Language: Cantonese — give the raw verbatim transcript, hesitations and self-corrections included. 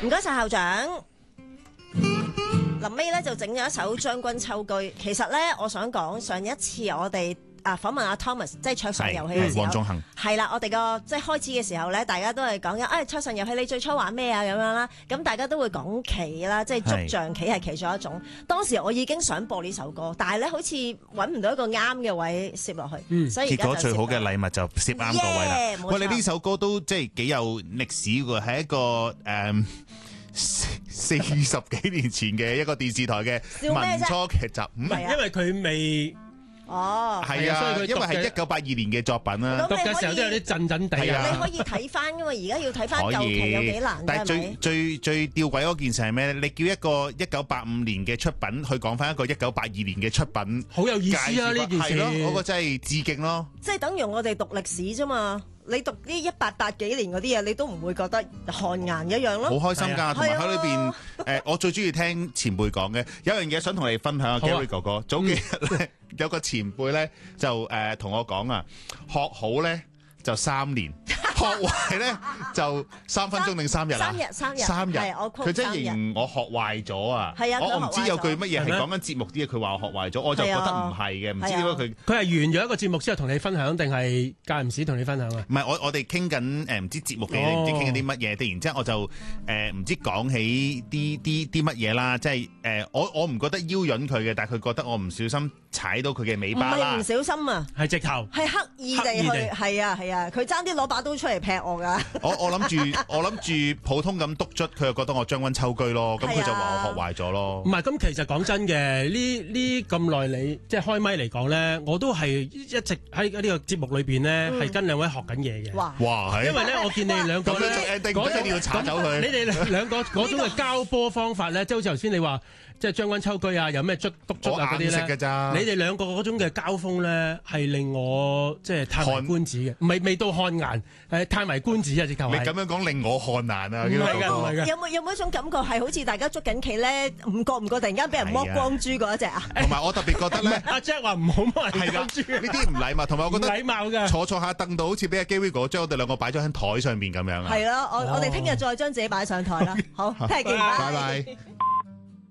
唔該晒校長。臨尾咧就整咗一首《將軍秋居》。其實咧，我想講上一次我哋啊訪問阿 Thomas， 即係桌上遊戲嘅時候， 黃仲恒係啦，我哋個即係開始嘅時候咧，大家都係講緊，誒桌上遊戲你最初玩咩啊咁樣啦。咁大家都會講棋啦，即係捉象棋係其中一種。當時我已經想播呢首歌，但係咧好似揾唔到一個啱嘅位攝落去，嗯、所以結果最好嘅禮物就攝啱個位啦。 Yeah, 喂，你呢首歌都即係幾有歷史喎，係一個誒。嗯四十幾年前嘅一個電視台嘅民初劇集，唔係因為佢未哦， 係啊，因為係一九八二年嘅作品啦。 讀嘅時候都有啲震震地啊！ 你可以睇翻噶嘛，而家要睇翻舊劇有幾難， 但係最最最吊詭嗰件事係咩咧？你叫一個一九八五年嘅出品去講翻一個一九八二年嘅出品， 好有意思啊！呢件事係咯，嗰個真係致敬咯。 即係等於我哋讀歷史啫嘛。你讀呢一八八幾年嗰啲嘢，你都唔會覺得汗顏一樣咯。 好開心㗎，同埋喺裏邊誒，我最中意聽前輩講嘅，有樣嘢想同你分享啊 Gary 哥哥。早幾日咧有個前輩咧就誒同我講啊，學好咧就三年，學壞咧就三分鐘定三日啊？ 三日三日三日， 佢真係形容我學壞咗啊！ 係啊， 我我唔知有句乜嘢係講緊節目啲嘢，佢話我學壞咗，我就覺得唔係嘅，唔知點解佢佢係完咗一個節目之後同你分享，定係間唔時同你分享啊？ 唔係，我我哋傾緊誒唔知節目嘅，唔知傾緊啲乜嘢，突然之間我就誒唔知講起啲啲啲乜嘢啦，即係誒我我唔覺得邀引佢嘅，但係佢覺得我唔小心踩到佢嘅尾巴啦。 唔係唔小心啊， 係直頭， 係刻意地去，係啊係啊，佢爭啲攞把刀出嚟劈我㗎。 我我諗住我諗住普通咁督卒，佢又覺得我將軍抽車咯，咁佢就話我學壞咗咯。 唔係，咁其實講真嘅，呢呢咁耐你即係開咪嚟講咧，我都係一直喺呢個節目裏邊咧係跟兩位學緊嘢嘅。 哇！ 哇！ 因為咧，我見你哋兩個咧， 嗰一定要查走佢。 你哋兩個嗰種嘅交波方法咧，即係好似頭先你話，即係將軍抽車啊，有咩捉督卒啊嗰啲咧。你哋兩個嗰種嘅交鋒咧，係令我即係歎為觀止嘅，唔係未到汗顏，係歎為觀止啊！直頭係。 你咁樣講令我汗顏啊！ 唔係㗎，唔係㗎。 有冇有冇一種感覺係好似大家捉緊棋咧，唔覺唔覺突然間俾人剝光豬嗰一隻啊？ 同埋我特別覺得咧， 阿 Jack 話唔好剝人光豬， 呢啲唔禮貌，同埋我覺得禮貌㗎。 坐坐下凳度，好似俾阿 Gary 哥將我哋兩個擺咗喺台上邊咁樣啊！ 係咯，我我哋聽日再將自己擺上台啦。好，聽日見， 拜拜。